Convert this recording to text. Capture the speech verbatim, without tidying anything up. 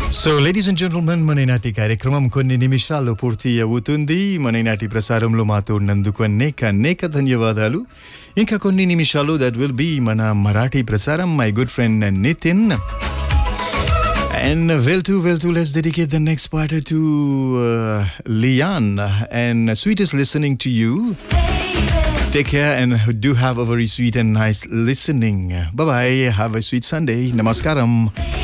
So ladies and gentlemen మనైనాటి కార్యక్రమం కొన్ని నిమిషాల్లో పూర్తి అవుతుంది. మనైనాటి ప్రసారంలో మాతో ఉన్నందుకు అనేక అనేక ధన్యవాదాలు. ఇంకా కొన్ని నిమిషాలు దట్ విల్ బి మన మరాఠీ ప్రసారం. My good friend Nitin. And well to well to let's dedicate the next part to uh, Lian and sweetest listening to you. Take care and do have a very sweet and nice listening. Bye bye. Have a sweet Sunday. Namaskaram.